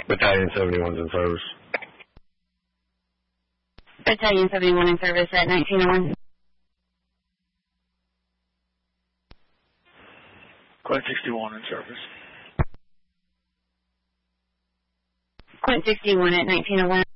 Battalion 71's in service. Battalion 71 in service at 1901. Quint 61 in service. Quint 61 at 1901.